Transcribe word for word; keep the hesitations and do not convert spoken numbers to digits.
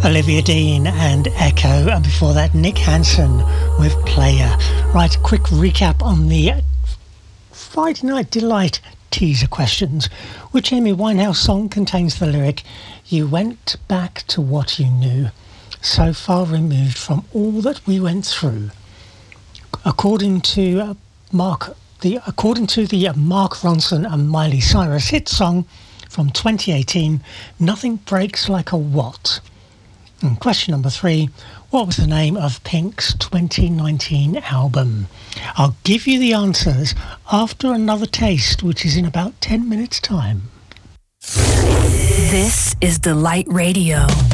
Olivia Dean and Echo, and before that Nick Hansen with Player. Right, a quick recap on the Friday Night Delight teaser questions. Which Amy Winehouse song contains the lyric, "You went back to what you knew, so far removed from all that we went through"? According to uh, Mark, the according to the uh, Mark Ronson and Miley Cyrus hit song from twenty eighteen, "Nothing Breaks Like a What." And question number three, what was the name of Pink's twenty nineteen album? I'll give you the answers after another taste, which is in about ten minutes' time. This is Delight Radio.